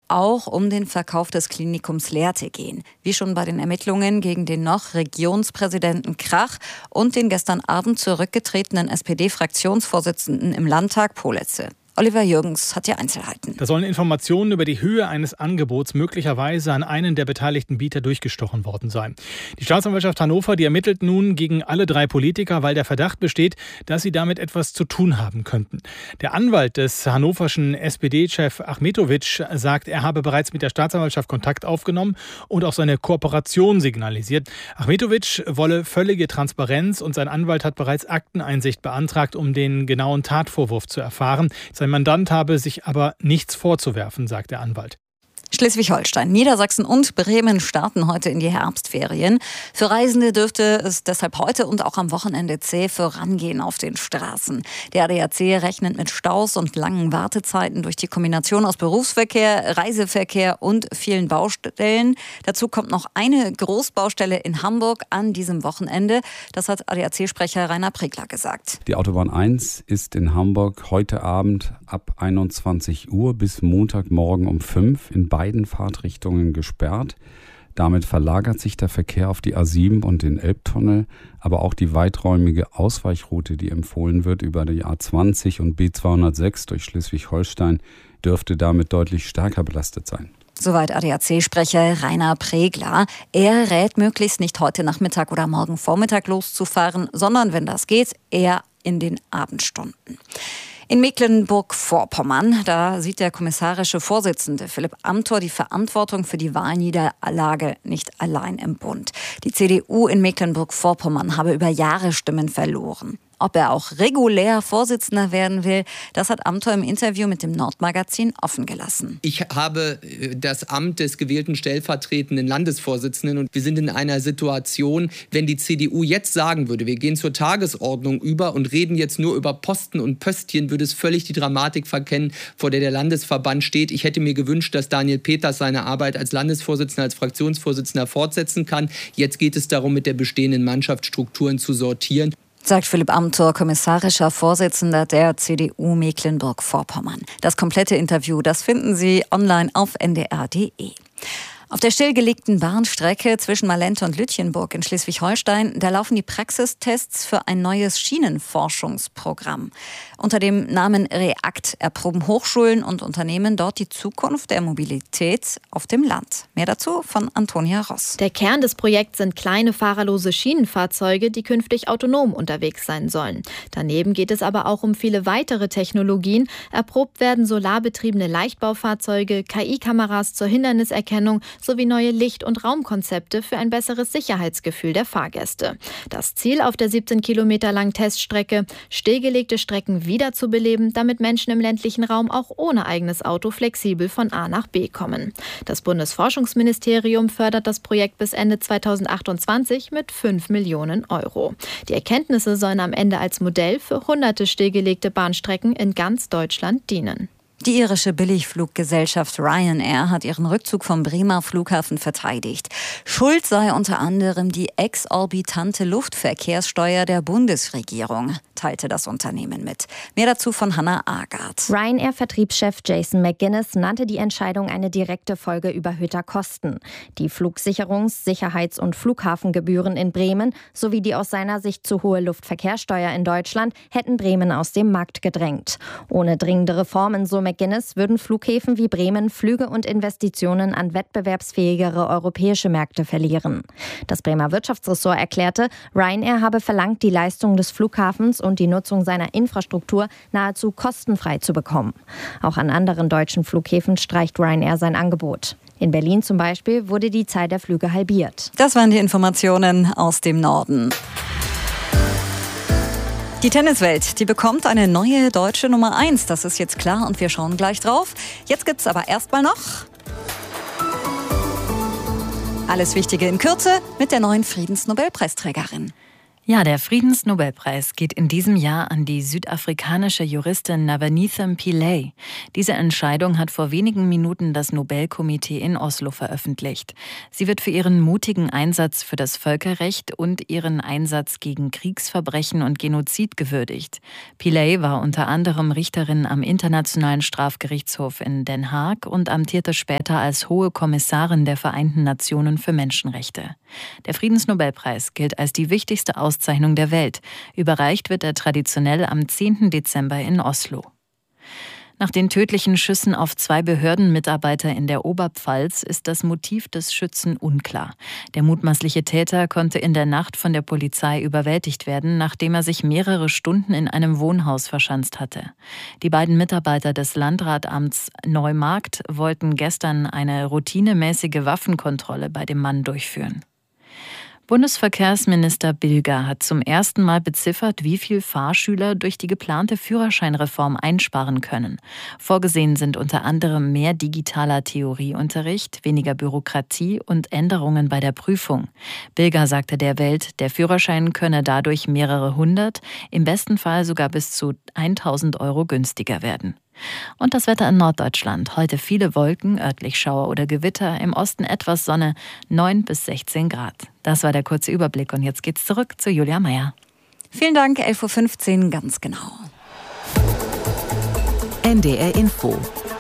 auch um den Verkauf des Klinikums Lehrte gehen. Wie schon bei den Ermittlungen gegen den noch Regionspräsidenten Krach und den gestern Abend zurückgetretenen SPD-Fraktionsvorsitzenden im Landtag Poletze. Oliver Jürgens hat die Einzelheiten. Da sollen Informationen über die Höhe eines Angebots möglicherweise an einen der beteiligten Bieter durchgestochen worden sein. Die Staatsanwaltschaft Hannover, die ermittelt nun gegen alle 3 Politiker, weil der Verdacht besteht, dass sie damit etwas zu tun haben könnten. Der Anwalt des hannoverschen SPD-Chef Achmetovic sagt, er habe bereits mit der Staatsanwaltschaft Kontakt aufgenommen und auch seine Kooperation signalisiert. Achmetovic wolle völlige Transparenz und sein Anwalt hat bereits Akteneinsicht beantragt, um den genauen Tatvorwurf zu erfahren. Sein Mandant habe sich aber nichts vorzuwerfen, sagt der Anwalt. Schleswig-Holstein, Niedersachsen und Bremen starten heute in die Herbstferien. Für Reisende dürfte es deshalb heute und auch am Wochenende zäh vorangehen auf den Straßen. Der ADAC rechnet mit Staus und langen Wartezeiten durch die Kombination aus Berufsverkehr, Reiseverkehr und vielen Baustellen. Dazu kommt noch eine Großbaustelle in Hamburg an diesem Wochenende. Das hat ADAC-Sprecher Rainer Pregler gesagt. Die Autobahn 1 ist in Hamburg heute Abend ab 21 Uhr bis Montagmorgen um 5 in beiden Fahrtrichtungen gesperrt. Damit verlagert sich der Verkehr auf die A7 und den Elbtunnel, aber auch die weiträumige Ausweichroute, die empfohlen wird über die A20 und B206 durch Schleswig-Holstein, dürfte damit deutlich stärker belastet sein. Soweit ADAC-Sprecher Rainer Pregler. Er rät möglichst nicht heute Nachmittag oder morgen Vormittag loszufahren, sondern wenn das geht, eher in den Abendstunden. In Mecklenburg-Vorpommern, da sieht der kommissarische Vorsitzende Philipp Amthor die Verantwortung für die Wahlniederlage nicht allein im Bund. Die CDU in Mecklenburg-Vorpommern habe über Jahre Stimmen verloren. Ob er auch regulär Vorsitzender werden will, das hat Amthor im Interview mit dem Nordmagazin offen gelassen. Ich habe das Amt des gewählten stellvertretenden Landesvorsitzenden und wir sind in einer Situation, wenn die CDU jetzt sagen würde, wir gehen zur Tagesordnung über und reden jetzt nur über Posten und Pöstchen, würde es völlig die Dramatik verkennen, vor der Landesverband steht. Ich hätte mir gewünscht, dass Daniel Peters seine Arbeit als Landesvorsitzender, als Fraktionsvorsitzender fortsetzen kann. Jetzt geht es darum, mit der bestehenden Mannschaft Strukturen zu sortieren. Sagt Philipp Amthor, kommissarischer Vorsitzender der CDU Mecklenburg-Vorpommern. Das komplette Interview, das finden Sie online auf ndr.de. Auf der stillgelegten Bahnstrecke zwischen Malente und Lütjenburg in Schleswig-Holstein, da laufen die Praxistests für ein neues Schienenforschungsprogramm. Unter dem Namen REACT erproben Hochschulen und Unternehmen dort die Zukunft der Mobilität auf dem Land. Mehr dazu von Antonia Ross. Der Kern des Projekts sind kleine fahrerlose Schienenfahrzeuge, die künftig autonom unterwegs sein sollen. Daneben geht es aber auch um viele weitere Technologien. Erprobt werden solarbetriebene Leichtbaufahrzeuge, KI-Kameras zur Hinderniserkennung sowie neue Licht- und Raumkonzepte für ein besseres Sicherheitsgefühl der Fahrgäste. Das Ziel auf der 17 Kilometer langen Teststrecke, stillgelegte Strecken wiederzubeleben, damit Menschen im ländlichen Raum auch ohne eigenes Auto flexibel von A nach B kommen. Das Bundesforschungsministerium fördert das Projekt bis Ende 2028 mit 5 Millionen Euro. Die Erkenntnisse sollen am Ende als Modell für hunderte stillgelegte Bahnstrecken in ganz Deutschland dienen. Die irische Billigfluggesellschaft Ryanair hat ihren Rückzug vom Bremer Flughafen verteidigt. Schuld sei unter anderem die exorbitante Luftverkehrssteuer der Bundesregierung, teilte das Unternehmen mit. Mehr dazu von Hannah Agard. Ryanair-Vertriebschef Jason McGuinness nannte die Entscheidung eine direkte Folge überhöhter Kosten. Die Flugsicherungs-, Sicherheits- und Flughafengebühren in Bremen sowie die aus seiner Sicht zu hohe Luftverkehrssteuer in Deutschland hätten Bremen aus dem Markt gedrängt. Ohne dringende Reformen, so McGuinness, würden Flughäfen wie Bremen Flüge und Investitionen an wettbewerbsfähigere europäische Märkte verlieren. Das Bremer Wirtschaftsressort erklärte, Ryanair habe verlangt, die Leistung des Flughafens und die Nutzung seiner Infrastruktur nahezu kostenfrei zu bekommen. Auch an anderen deutschen Flughäfen streicht Ryanair sein Angebot. In Berlin zum Beispiel wurde die Zahl der Flüge halbiert. Das waren die Informationen aus dem Norden. Die Tenniswelt, die bekommt eine neue deutsche Nummer 1. Das ist jetzt klar und wir schauen gleich drauf. Jetzt gibt's aber erstmal noch alles Wichtige in Kürze mit der neuen Friedensnobelpreisträgerin. Ja, der Friedensnobelpreis geht in diesem Jahr an die südafrikanische Juristin Nabonitham Pillay. Diese Entscheidung hat vor wenigen Minuten das Nobelkomitee in Oslo veröffentlicht. Sie wird für ihren mutigen Einsatz für das Völkerrecht und ihren Einsatz gegen Kriegsverbrechen und Genozid gewürdigt. Pillay war unter anderem Richterin am Internationalen Strafgerichtshof in Den Haag und amtierte später als Hohe Kommissarin der Vereinten Nationen für Menschenrechte. Der Friedensnobelpreis gilt als die wichtigste Auszeichnung der Welt. Überreicht wird er traditionell am 10. Dezember in Oslo. Nach den tödlichen Schüssen auf 2 Behördenmitarbeiter in der Oberpfalz ist das Motiv des Schützen unklar. Der mutmaßliche Täter konnte in der Nacht von der Polizei überwältigt werden, nachdem er sich mehrere Stunden in einem Wohnhaus verschanzt hatte. Die beiden Mitarbeiter des Landratamts Neumarkt wollten gestern eine routinemäßige Waffenkontrolle bei dem Mann durchführen. Bundesverkehrsminister Bilger hat zum ersten Mal beziffert, wie viel Fahrschüler durch die geplante Führerscheinreform einsparen können. Vorgesehen sind unter anderem mehr digitaler Theorieunterricht, weniger Bürokratie und Änderungen bei der Prüfung. Bilger sagte der Welt, der Führerschein könne dadurch mehrere hundert, im besten Fall sogar bis zu 1.000 € günstiger werden. Und das Wetter in Norddeutschland. Heute viele Wolken, örtlich Schauer oder Gewitter, im Osten etwas Sonne, 9 bis 16 Grad. Das war der kurze Überblick und jetzt geht's zurück zu Julia Meyer. Vielen Dank, 11.15 Uhr, ganz genau. NDR Info.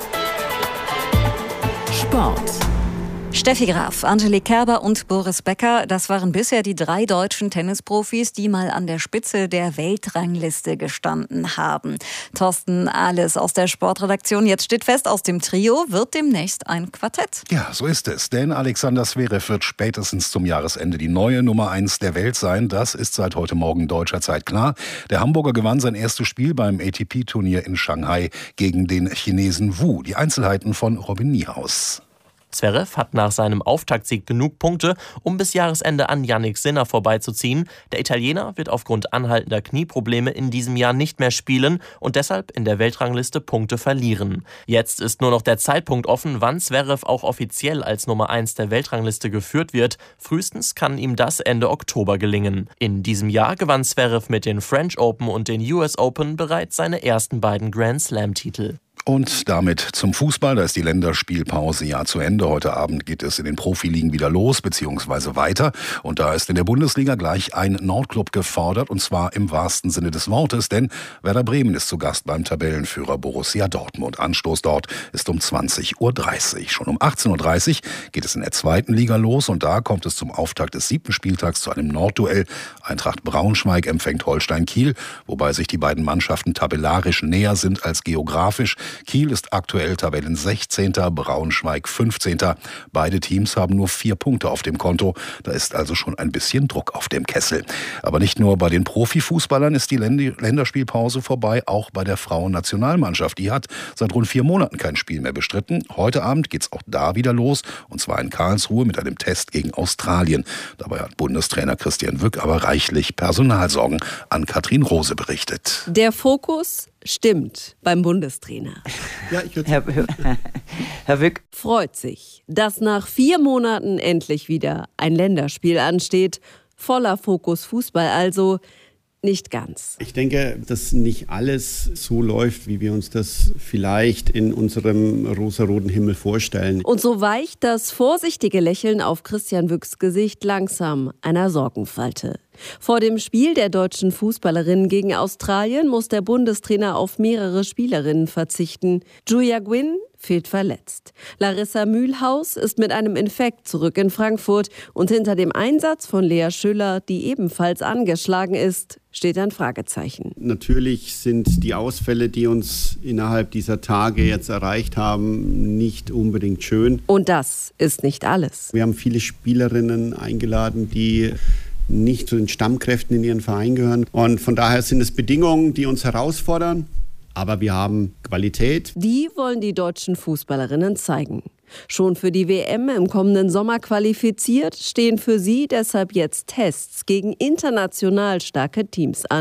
Sport. Steffi Graf, Angelique Kerber und Boris Becker, das waren bisher die 3 deutschen Tennisprofis, die mal an der Spitze der Weltrangliste gestanden haben. Thorsten Ahles aus der Sportredaktion. Jetzt steht fest, aus dem Trio wird demnächst ein Quartett. Ja, so ist es. Denn Alexander Zverev wird spätestens zum Jahresende die neue Nummer 1 der Welt sein. Das ist seit heute Morgen deutscher Zeit klar. Der Hamburger gewann sein erstes Spiel beim ATP-Turnier in Shanghai gegen den Chinesen Wu. Die Einzelheiten von Robin Niehaus. Zverev hat nach seinem Auftaktsieg genug Punkte, um bis Jahresende an Jannik Sinner vorbeizuziehen. Der Italiener wird aufgrund anhaltender Knieprobleme in diesem Jahr nicht mehr spielen und deshalb in der Weltrangliste Punkte verlieren. Jetzt ist nur noch der Zeitpunkt offen, wann Zverev auch offiziell als Nummer 1 der Weltrangliste geführt wird. Frühestens kann ihm das Ende Oktober gelingen. In diesem Jahr gewann Zverev mit den French Open und den US Open bereits seine ersten beiden Grand Slam-Titel. Und damit zum Fußball. Da ist die Länderspielpause ja zu Ende. Heute Abend geht es in den Profiligen wieder los, beziehungsweise weiter. Und da ist in der Bundesliga gleich ein Nordclub gefordert, und zwar im wahrsten Sinne des Wortes. Denn Werder Bremen ist zu Gast beim Tabellenführer Borussia Dortmund. Anstoß dort ist um 20.30 Uhr. Schon um 18.30 Uhr geht es in der 2. Liga los. Und da kommt es zum Auftakt des 7. Spieltags zu einem Nordduell. Eintracht Braunschweig empfängt Holstein Kiel, wobei sich die beiden Mannschaften tabellarisch näher sind als geografisch. Kiel ist aktuell Tabellen 16., Braunschweig 15. Beide Teams haben nur 4 Punkte auf dem Konto. Da ist also schon ein bisschen Druck auf dem Kessel. Aber nicht nur bei den Profifußballern ist die Länderspielpause vorbei, auch bei der Frauennationalmannschaft. Die hat seit rund 4 Monaten kein Spiel mehr bestritten. Heute Abend geht's auch da wieder los, und zwar in Karlsruhe mit einem Test gegen Australien. Dabei hat Bundestrainer Christian Wück aber reichlich Personalsorgen an Katrin Rose berichtet. Der Fokus stimmt beim Bundestrainer. Ja, Herr Wück freut sich, dass nach 4 Monaten endlich wieder ein Länderspiel ansteht. Voller Fokus Fußball also. Nicht ganz. Ich denke, dass nicht alles so läuft, wie wir uns das vielleicht in unserem rosaroten Himmel vorstellen. Und so weicht das vorsichtige Lächeln auf Christian Wücks Gesicht langsam einer Sorgenfalte. Vor dem Spiel der deutschen Fußballerinnen gegen Australien muss der Bundestrainer auf mehrere Spielerinnen verzichten. Julia Gwynn fehlt verletzt. Larissa Mühlhaus ist mit einem Infekt zurück in Frankfurt. Und hinter dem Einsatz von Lea Schüller, die ebenfalls angeschlagen ist, steht ein Fragezeichen. Natürlich sind die Ausfälle, die uns innerhalb dieser Tage jetzt erreicht haben, nicht unbedingt schön. Und das ist nicht alles. Wir haben viele Spielerinnen eingeladen, die nicht zu den Stammkräften in ihren Verein gehören. Und von daher sind es Bedingungen, die uns herausfordern. Aber wir haben Qualität. Die wollen die deutschen Fußballerinnen zeigen. Schon für die WM im kommenden Sommer qualifiziert, stehen für sie deshalb jetzt Tests gegen international starke Teams an.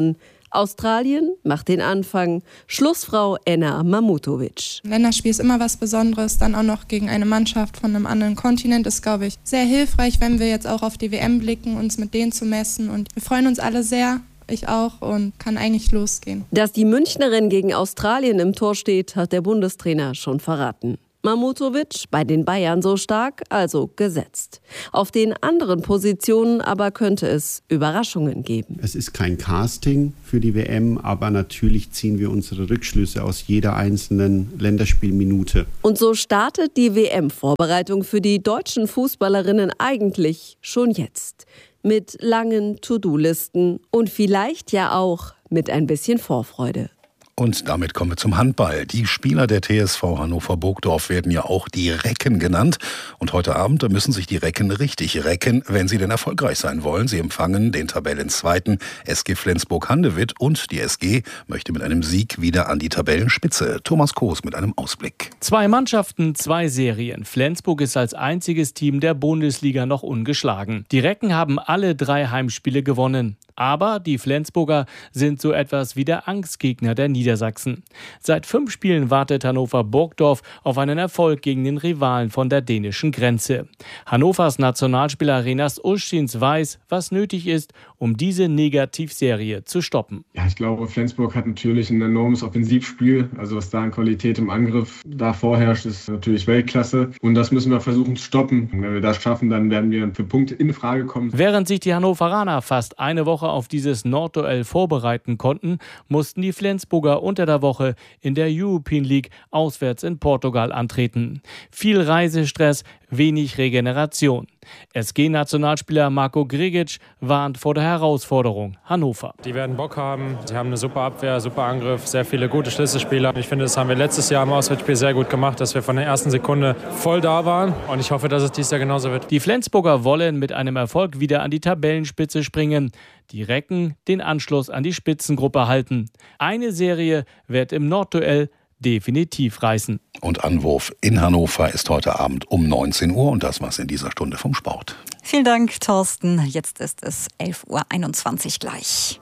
Australien macht den Anfang. Schlussfrau Enna Mamutovic. Ein Länderspiel ist immer was Besonderes, dann auch noch gegen eine Mannschaft von einem anderen Kontinent ist, glaube ich, sehr hilfreich, wenn wir jetzt auch auf die WM blicken, uns mit denen zu messen. Und wir freuen uns alle sehr, ich auch, und kann eigentlich losgehen. Dass die Münchnerin gegen Australien im Tor steht, hat der Bundestrainer schon verraten. Mamutovic bei den Bayern so stark, also gesetzt. Auf den anderen Positionen aber könnte es Überraschungen geben. Es ist kein Casting für die WM, aber natürlich ziehen wir unsere Rückschlüsse aus jeder einzelnen Länderspielminute. Und so startet die WM-Vorbereitung für die deutschen Fußballerinnen eigentlich schon jetzt. Mit langen To-Do-Listen und vielleicht ja auch mit ein bisschen Vorfreude. Und damit kommen wir zum Handball. Die Spieler der TSV Hannover-Burgdorf werden ja auch die Recken genannt. Und heute Abend müssen sich die Recken richtig recken, wenn sie denn erfolgreich sein wollen. Sie empfangen den Tabellenzweiten SG Flensburg-Handewitt und die SG möchte mit einem Sieg wieder an die Tabellenspitze. Thomas Koos mit einem Ausblick. 2 Mannschaften, 2 Serien. Flensburg ist als einziges Team der Bundesliga noch ungeschlagen. Die Recken haben alle 3 Heimspiele gewonnen. Aber die Flensburger sind so etwas wie der Angstgegner der Niedersachsen. Seit 5 Spielen wartet Hannover-Burgdorf auf einen Erfolg gegen den Rivalen von der dänischen Grenze. Hannovers Nationalspieler Renas Uschins weiß, was nötig ist, um diese Negativserie zu stoppen. Ja, ich glaube, Flensburg hat natürlich ein enormes Offensivspiel. Also was da an Qualität im Angriff da vorherrscht, ist natürlich Weltklasse. Und das müssen wir versuchen zu stoppen. Und wenn wir das schaffen, dann werden wir für Punkte in Frage kommen. Während sich die Hannoveraner fast eine Woche auf dieses Nordduell vorbereiten konnten, mussten die Flensburger unter der Woche in der European League auswärts in Portugal antreten. Viel Reisestress, wenig Regeneration. SG-Nationalspieler Marko Grigic warnt vor der Herausforderung Hannover. Die werden Bock haben. Sie haben eine super Abwehr, super Angriff, sehr viele gute Schlüsselspieler. Ich finde, das haben wir letztes Jahr im Auswärtsspiel sehr gut gemacht, dass wir von der ersten Sekunde voll da waren. Und ich hoffe, dass es dieses Jahr genauso wird. Die Flensburger wollen mit einem Erfolg wieder an die Tabellenspitze springen. Die Recken den Anschluss an die Spitzengruppe halten. Eine Serie wird im Nordduell definitiv reißen. Und Anwurf in Hannover ist heute Abend um 19 Uhr und das war's in dieser Stunde vom Sport. Vielen Dank, Thorsten. Jetzt ist es 11:21 Uhr gleich.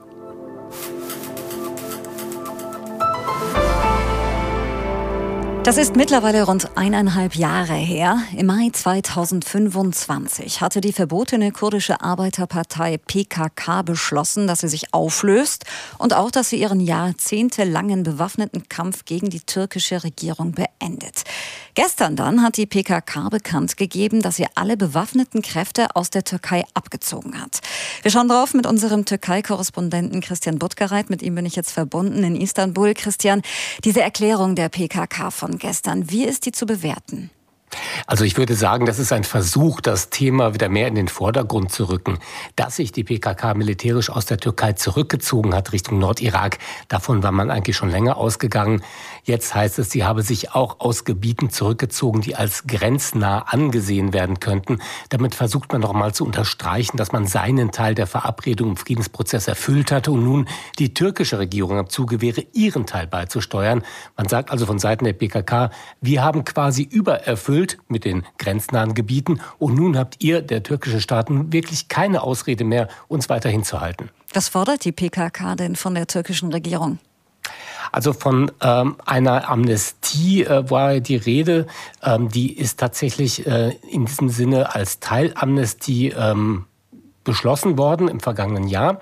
Das ist mittlerweile rund 1,5 Jahre her. Im Mai 2025 hatte die verbotene kurdische Arbeiterpartei PKK beschlossen, dass sie sich auflöst und auch, dass sie ihren jahrzehntelangen bewaffneten Kampf gegen die türkische Regierung beendet. Gestern dann hat die PKK bekannt gegeben, dass sie alle bewaffneten Kräfte aus der Türkei abgezogen hat. Wir schauen drauf mit unserem Türkei-Korrespondenten Christian Buttgereit. Mit ihm bin ich jetzt verbunden in Istanbul. Christian, diese Erklärung der PKK von gestern, wie ist die zu bewerten? Also ich würde sagen, das ist ein Versuch, das Thema wieder mehr in den Vordergrund zu rücken. Dass sich die PKK militärisch aus der Türkei zurückgezogen hat Richtung Nordirak, davon war man eigentlich schon länger ausgegangen. Jetzt heißt es, sie habe sich auch aus Gebieten zurückgezogen, die als grenznah angesehen werden könnten. Damit versucht man noch mal zu unterstreichen, dass man seinen Teil der Verabredung im Friedensprozess erfüllt hatte und nun die türkische Regierung am Zuge wäre, ihren Teil beizusteuern. Man sagt also von Seiten der PKK, wir haben quasi übererfüllt mit den grenznahen Gebieten und nun habt ihr, der türkische Staat, nun wirklich keine Ausrede mehr, uns weiterhin zu halten. Was fordert die PKK denn von der türkischen Regierung? Also von einer Amnestie war die Rede. Die ist tatsächlich in diesem Sinne als Teilamnestie beschlossen worden im vergangenen Jahr.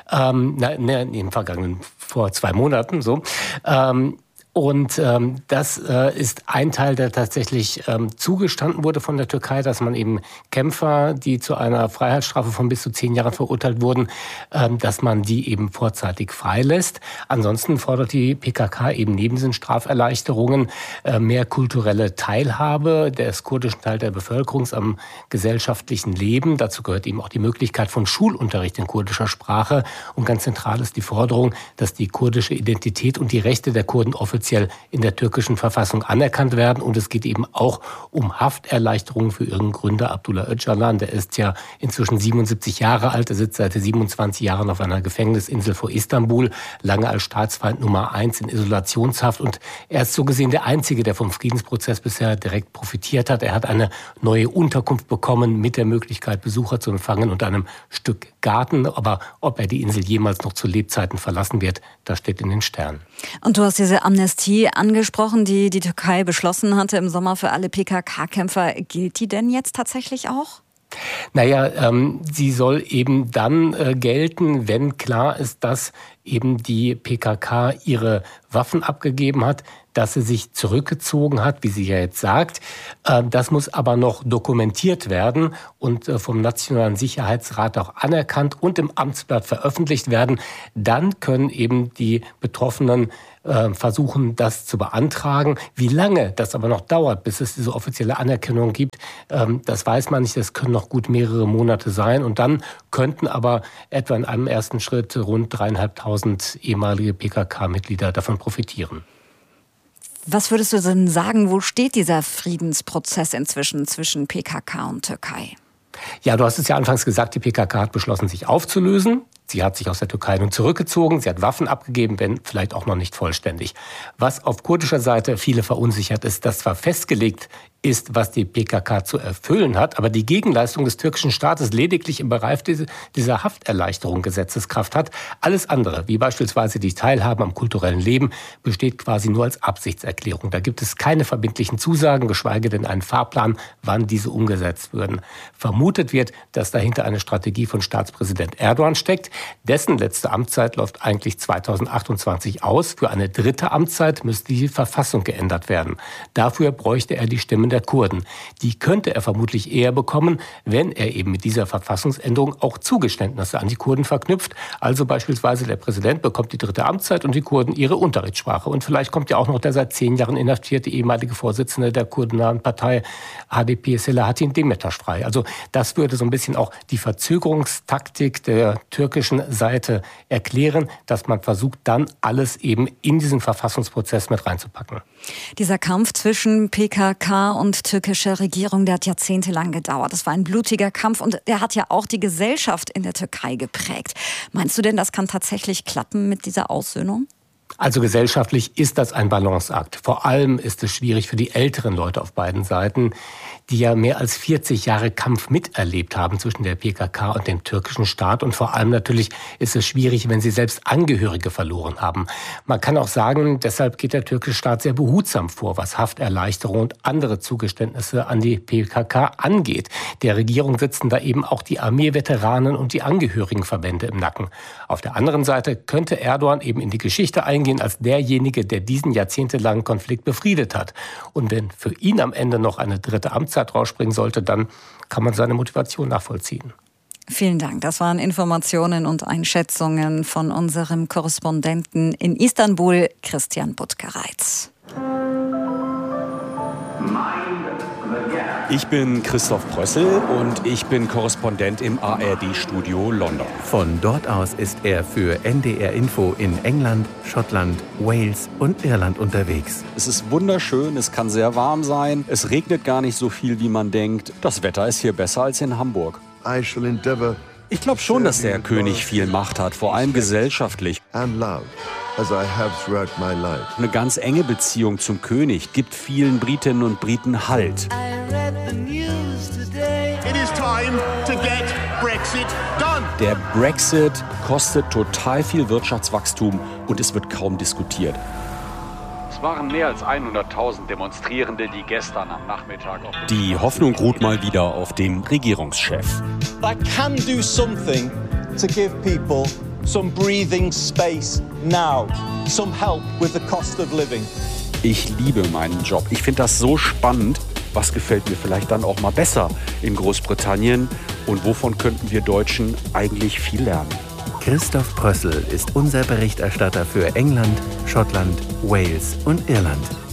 Vor 2 Monaten so. Und das ist ein Teil, der tatsächlich zugestanden wurde von der Türkei, dass man eben Kämpfer, die zu einer Freiheitsstrafe von bis zu 10 Jahren verurteilt wurden, dass man die eben vorzeitig freilässt. Ansonsten fordert die PKK eben neben diesen Straferleichterungen mehr kulturelle Teilhabe des kurdischen Teils der Bevölkerung am gesellschaftlichen Leben. Dazu gehört eben auch die Möglichkeit von Schulunterricht in kurdischer Sprache. Und ganz zentral ist die Forderung, dass die kurdische Identität und die Rechte der Kurden offiziell offiziell in der türkischen Verfassung anerkannt werden. Und es geht eben auch um Hafterleichterungen für ihren Gründer Abdullah Öcalan. Der ist ja inzwischen 77 Jahre alt. Er sitzt seit 27 Jahren auf einer Gefängnisinsel vor Istanbul, lange als Staatsfeind Nummer 1 in Isolationshaft. Und er ist so gesehen der Einzige, der vom Friedensprozess bisher direkt profitiert hat. Er hat eine neue Unterkunft bekommen mit der Möglichkeit, Besucher zu empfangen und einem Stück Garten. Aber ob er die Insel jemals noch zu Lebzeiten verlassen wird, das steht in den Sternen. Und du hast diese Amnestie angesprochen, die die Türkei beschlossen hatte im Sommer für alle PKK-Kämpfer. Gilt die denn jetzt tatsächlich auch? Naja, sie soll eben dann gelten, wenn klar ist, dass eben die PKK ihre Waffen abgegeben hat, dass sie sich zurückgezogen hat, wie sie ja jetzt sagt. Das muss aber noch dokumentiert werden und vom Nationalen Sicherheitsrat auch anerkannt und im Amtsblatt veröffentlicht werden. Dann können eben die Betroffenen versuchen, das zu beantragen. Wie lange das aber noch dauert, bis es diese offizielle Anerkennung gibt, das weiß man nicht. Das können noch gut mehrere Monate sein. Und dann könnten aber etwa in einem ersten Schritt rund 3.500 ehemalige PKK-Mitglieder davon profitieren. Was würdest du denn sagen, wo steht dieser Friedensprozess inzwischen zwischen PKK und Türkei? Ja, du hast es ja anfangs gesagt, die PKK hat beschlossen, sich aufzulösen. Sie hat sich aus der Türkei nun zurückgezogen, sie hat Waffen abgegeben, wenn vielleicht auch noch nicht vollständig. Was auf kurdischer Seite viele verunsichert ist, dass zwar festgelegt ist, was die PKK zu erfüllen hat, aber die Gegenleistung des türkischen Staates lediglich im Bereich dieser Hafterleichterung Gesetzeskraft hat. Alles andere, wie beispielsweise die Teilhabe am kulturellen Leben, besteht quasi nur als Absichtserklärung. Da gibt es keine verbindlichen Zusagen, geschweige denn einen Fahrplan, wann diese umgesetzt würden. Vermutet wird, dass dahinter eine Strategie von Staatspräsident Erdogan steckt. Dessen letzte Amtszeit läuft eigentlich 2028 aus. Für eine dritte Amtszeit müsste die Verfassung geändert werden. Dafür bräuchte er die Stimmen der Kurden. Die könnte er vermutlich eher bekommen, wenn er eben mit dieser Verfassungsänderung auch Zugeständnisse an die Kurden verknüpft. Also beispielsweise der Präsident bekommt die dritte Amtszeit und die Kurden ihre Unterrichtssprache. Und vielleicht kommt ja auch noch der seit 10 Jahren inhaftierte ehemalige Vorsitzende der kurdennahen Partei HDP Selahattin Demirtas frei. Also das würde so ein bisschen auch die Verzögerungstaktik der türkischen Seite erklären, dass man versucht, dann alles eben in diesen Verfassungsprozess mit reinzupacken. Dieser Kampf zwischen PKK und türkischer Regierung, der hat jahrzehntelang gedauert. Das war ein blutiger Kampf und der hat ja auch die Gesellschaft in der Türkei geprägt. Meinst du denn, das kann tatsächlich klappen mit dieser Aussöhnung? Also gesellschaftlich ist das ein Balanceakt. Vor allem ist es schwierig für die älteren Leute auf beiden Seiten, die ja mehr als 40 Jahre Kampf miterlebt haben zwischen der PKK und dem türkischen Staat. Und vor allem natürlich ist es schwierig, wenn sie selbst Angehörige verloren haben. Man kann auch sagen, deshalb geht der türkische Staat sehr behutsam vor, was Hafterleichterung und andere Zugeständnisse an die PKK angeht. Der Regierung sitzen da eben auch die Armeeveteranen und die Angehörigenverbände im Nacken. Auf der anderen Seite könnte Erdogan eben in die Geschichte eingehen als derjenige, der diesen jahrzehntelangen Konflikt befriedet hat. Und wenn für ihn am Ende noch eine dritte Amtszeit rausspringen sollte, dann kann man seine Motivation nachvollziehen. Vielen Dank. Das waren Informationen und Einschätzungen von unserem Korrespondenten in Istanbul, Christian Buttgereit. Ich bin Christoph Prössel und ich bin Korrespondent im ARD-Studio London. Von dort aus ist er für NDR Info in England, Schottland, Wales und Irland unterwegs. Es ist wunderschön, es kann sehr warm sein, es regnet gar nicht so viel, wie man denkt. Das Wetter ist hier besser als in Hamburg. Ich glaube schon, dass der König viel Macht hat, vor allem gesellschaftlich. Eine ganz enge Beziehung zum König gibt vielen Britinnen und Briten Halt. Der Brexit kostet total viel Wirtschaftswachstum und es wird kaum diskutiert. Es waren mehr als 100.000 Demonstrierende, die gestern am Nachmittag auf Die Hoffnung ruht mal wieder auf dem Regierungschef. I can do something to give people some breathing space now, some help with the cost of living. Ich liebe meinen Job. Ich finde das so spannend. Was gefällt mir vielleicht dann auch mal besser in Großbritannien? Und wovon könnten wir Deutschen eigentlich viel lernen? Christoph Prössel ist unser Berichterstatter für England, Schottland, Wales und Irland.